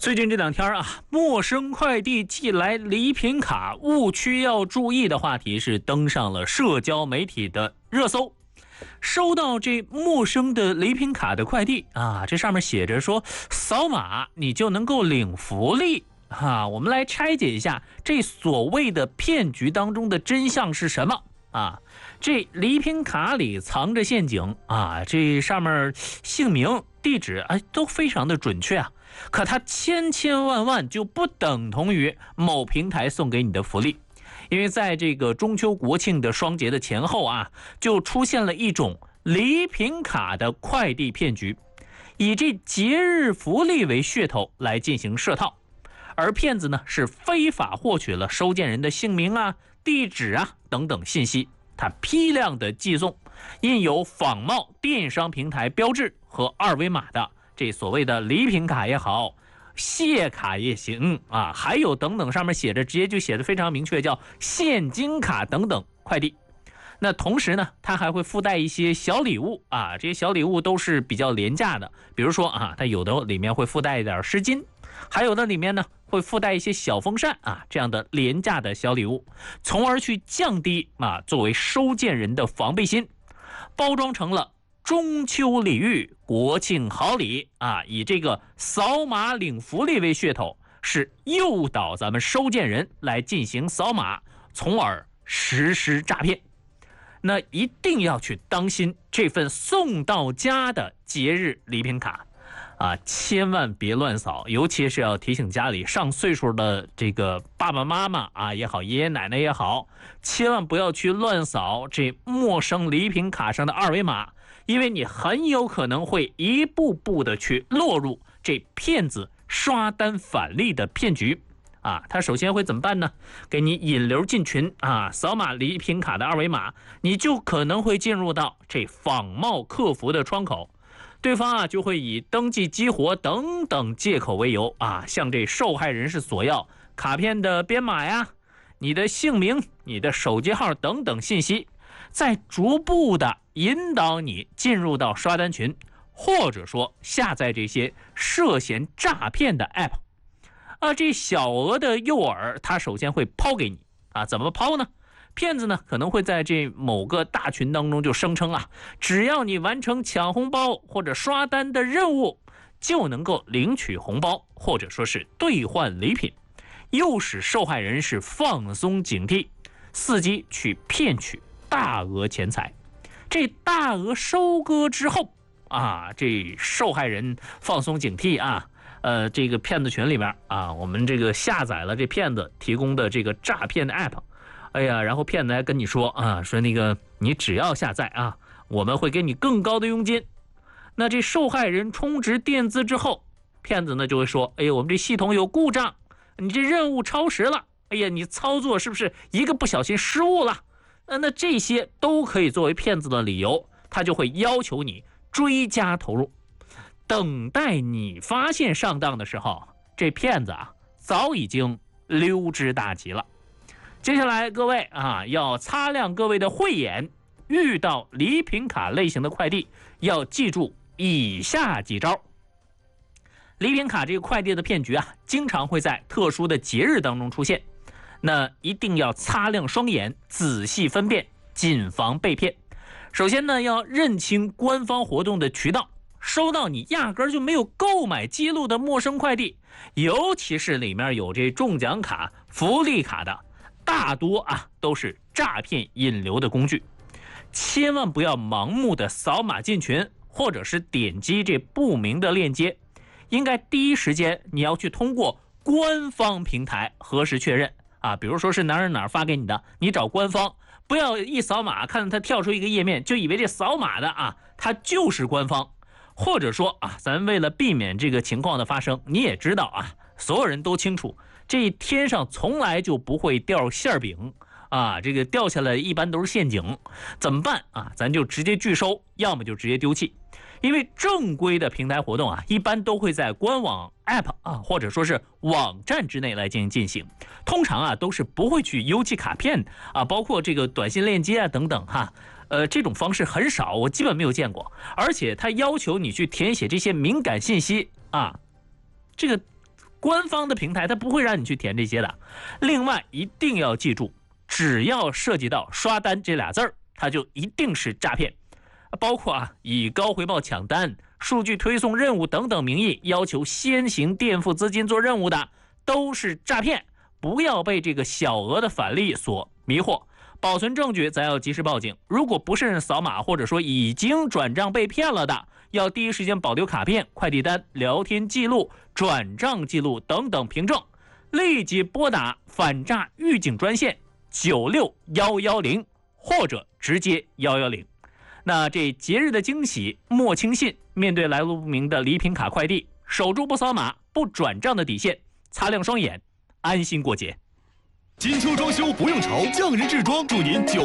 最近这两天啊，陌生快递寄来礼品卡，误区要注意的话题是登上了社交媒体的热搜。收到这陌生的礼品卡的快递啊，这上面写着说扫码你就能够领福利啊。我们来拆解一下这所谓的骗局当中的真相是什么啊？这礼品卡里藏着陷阱啊，这上面姓名、地址都非常的准确啊。可它千千万万就不等同于某平台送给你的福利，因为在这个中秋国庆的双节的前后啊，就出现了一种礼品卡的快递骗局，以这节日福利为噱头来进行设套，而骗子呢是非法获取了收件人的姓名啊、地址啊等等信息，他批量的寄送印有仿冒电商平台标志和二维码的这所谓的礼品卡也好，谢卡也行啊，还有等等上面写着，直接就写的非常明确，叫现金卡等等快递。那同时呢，它还会附带一些小礼物啊，这些小礼物都是比较廉价的，比如说啊，它有的里面会附带一点湿巾，还有的里面呢会附带一些小风扇啊，这样的廉价的小礼物，从而去降低作为收件人的防备心，包装成了中秋礼遇、国庆好礼啊，以这个扫码领福利为噱头，是诱导咱们收件人来进行扫码，从而实施诈骗。那一定要去当心这份送到家的节日礼品卡啊，千万别乱扫，尤其是要提醒家里上岁数的这个爸爸妈妈啊也好，爷爷奶奶也好，千万不要去乱扫这陌生礼品卡上的二维码，因为你很有可能会一步步的去落入这骗子刷单返利的骗局啊。他首先会怎么办呢？给你引流进群啊，扫码礼品卡的二维码，你就可能会进入到这仿冒客服的窗口，对方就会以登记激活等等借口为由向这受害人士索要卡片的编码呀、你的姓名、你的手机号等等信息，再逐步的引导你进入到刷单群，或者说下载这些涉嫌诈骗的 app。这小额的诱饵，它首先会抛给你怎么抛呢？骗子呢可能会在这某个大群当中就声称只要你完成抢红包或者刷单的任务，就能够领取红包或者说是兑换礼品，诱使受害人是放松警惕，伺机去骗取大额钱财。这大额收割之后这受害人放松警惕这个骗子群里面我们这个下载了这骗子提供的这个诈骗的 app， 然后骗子还跟你说说那个你只要下载我们会给你更高的佣金。那这受害人充值垫资之后，骗子呢就会说，我们这系统有故障，你这任务超时了，你操作是不是一个不小心失误了？那这些都可以作为骗子的理由，他就会要求你追加投入。等待你发现上当的时候，这骗子早已经溜之大吉了。接下来各位要擦亮各位的慧眼，遇到礼品卡类型的快递要记住以下几招。礼品卡这个快递的骗局经常会在特殊的节日当中出现，那一定要擦亮双眼，仔细分辨，谨防被骗。首先呢，要认清官方活动的渠道，收到你压根就没有购买记录的陌生快递，尤其是里面有这中奖卡、福利卡的，大多都是诈骗引流的工具。千万不要盲目的扫码进群，或者是点击这不明的链接，应该第一时间你要去通过官方平台核实确认比如说是哪儿发给你的，你找官方，不要一扫码看到它跳出一个页面就以为这扫码的它就是官方。或者说咱为了避免这个情况的发生，你也知道所有人都清楚，这天上从来就不会掉馅饼这个掉下来一般都是陷阱，怎么办咱就直接拒收，要么就直接丢弃。因为正规的平台活动一般都会在官网 app 或者说是网站之内来进行，通常都是不会去邮寄卡片包括这个短信链接等等这种方式很少，我基本没有见过。而且他要求你去填写这些敏感信息这个官方的平台它不会让你去填这些的。另外一定要记住，只要涉及到刷单这俩字儿，它就一定是诈骗。包括以高回报抢单、数据推送任务等等名义要求先行垫付资金做任务的，都是诈骗。不要被这个小额的返利所迷惑，保存证据咱要及时报警。如果不慎扫码或者说已经转账被骗了的，要第一时间保留卡片、快递单、聊天记录、转账记录等等凭证，立即拨打反诈预警专线96110或者直接110。那这节日的惊喜莫轻信，面对来路不明的礼品卡快递，守住不扫码不转账的底线，擦亮双眼，安心过节。 金秋装修不用愁，匠人制装祝您